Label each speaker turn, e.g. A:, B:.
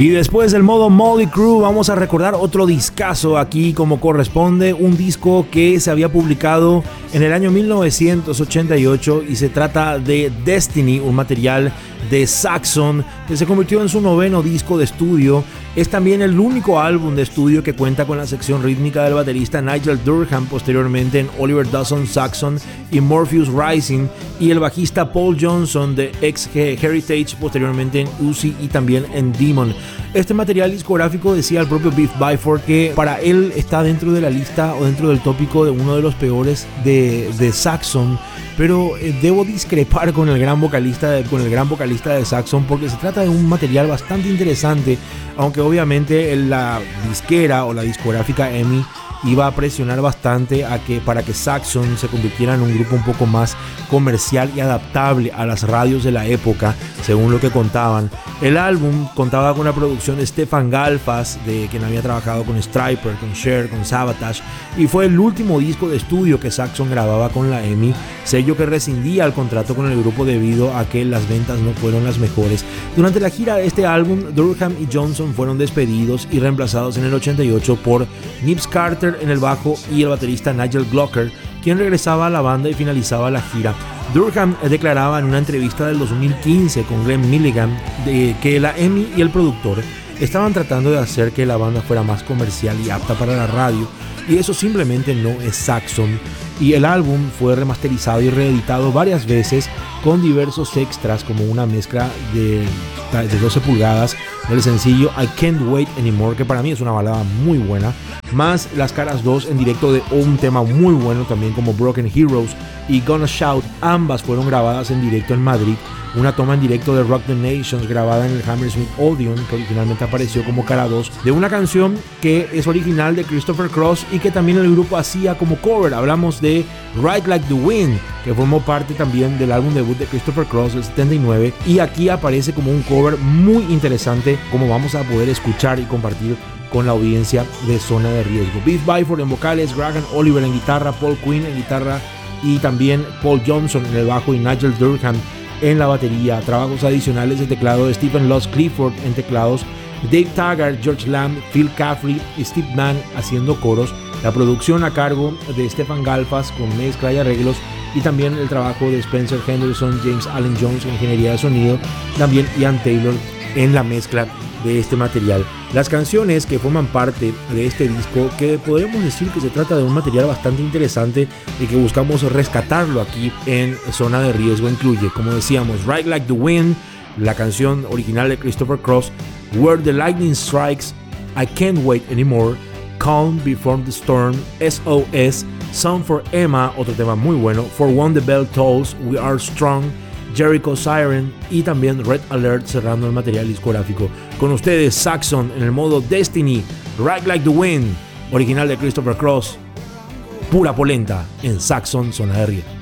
A: Y después del modo Mötley Crüe vamos a recordar otro discazo aquí como corresponde, un disco que se había publicado en el año 1988 y se trata de Destiny, un material de Saxon que se convirtió en su 9º disco de estudio. Es también el único álbum de estudio que cuenta con la sección rítmica del baterista Nigel Durham, posteriormente en Oliver Dawson Saxon y Morpheus Rising, y el bajista Paul Johnson de ex Heritage, posteriormente en Uzi y también en Demon. Este material discográfico, decía el propio Biff Byford, que para él está dentro de la lista o dentro del tópico de uno de los peores de Saxon, pero debo discrepar con el gran vocalista de Saxon, porque se trata de un material bastante interesante, aunque obviamente la disquera o la discográfica EMI iba a presionar bastante para que Saxon se convirtiera en un grupo un poco más comercial y adaptable a las radios de la época, según lo que contaban. El álbum contaba con la producción de Stefan Galfas, de quien había trabajado con Stryper, con Cher, con Savatage, y fue el último disco de estudio que Saxon grababa con la EMI, sello que rescindía el contrato con el grupo debido a que las ventas no fueron las mejores. Durante la gira de este álbum, Durham y Johnson fueron despedidos y reemplazados en el 88 por Nibs Carter en el bajo y el baterista Nigel Glocker, quien regresaba a la banda y finalizaba la gira. Durham declaraba en una entrevista del 2015 con Glenn Milligan que la EMI y el productor estaban tratando de hacer que la banda fuera más comercial y apta para la radio, y eso simplemente no es Saxon. Y el álbum fue remasterizado y reeditado varias veces con diversos extras, como una mezcla de 12 pulgadas del sencillo I Can't Wait Anymore, que para mí es una balada muy buena, más las caras 2 en directo de un tema muy bueno también como Broken Heroes y Gonna Shout. Ambas fueron grabadas en directo en Madrid. Una toma en directo de Rock the Nations grabada en el Hammersmith Odeon, que originalmente apareció como cara 2 de una canción que es original de Christopher Cross y que también el grupo hacía como cover. Hablamos de Ride Like the Wind, que formó parte también del álbum debut de Christopher Cross del 79, y aquí aparece como un cover muy interesante, como vamos a poder escuchar y compartir con la audiencia de Zona de Riesgo. Biff Byford en vocales, Graham Oliver en guitarra, Paul Quinn en guitarra y también Paul Johnson en el bajo y Nigel Durham en la batería. Trabajos adicionales de teclado de Stephen Loss Clifford en teclados, Dave Taggart, George Lamb, Phil Caffrey y Steve Mann haciendo coros. La producción a cargo de Stefan Galfas con mezcla y arreglos, y también el trabajo de Spencer Henderson, James Allen Jones en ingeniería de sonido, también Ian Taylor en la mezcla de este material. Las canciones que forman parte de este disco, que podemos decir que se trata de un material bastante interesante y que buscamos rescatarlo aquí en Zona de Riesgo, incluye, como decíamos, Ride Like the Wind, la canción original de Christopher Cross, Where the Lightning Strikes, I Can't Wait Anymore, Calm Before the Storm, SOS, Song for Emma, otro tema muy bueno, For When the Bell Tolls, We Are Strong, Jericho Siren y también Red Alert, cerrando el material discográfico. Con ustedes Saxon en el modo Destiny, Ride Like the Wind, original de Christopher Cross, pura polenta en Saxon Zona de Riesgo.